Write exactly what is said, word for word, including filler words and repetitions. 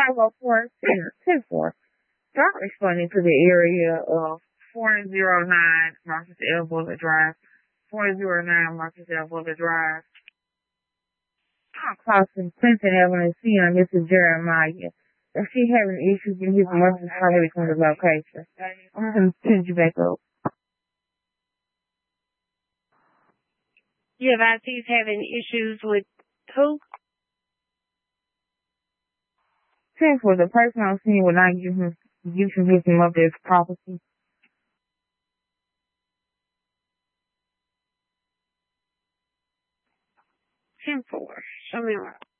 five oh four, ten four. Start responding to the area of four zero nine Marcus L. Bullitt Drive. four zero nine Marcus L. Bullitt Drive. I'm crossing Clinton Avenue C, and this is Jeremiah. If she having issues in his muscles, probably from the location. I'm going to send you back up. You advise he's having issues with who? Since for the person I'm seeing will not give him, give him his mother's property. ten four. Show me around.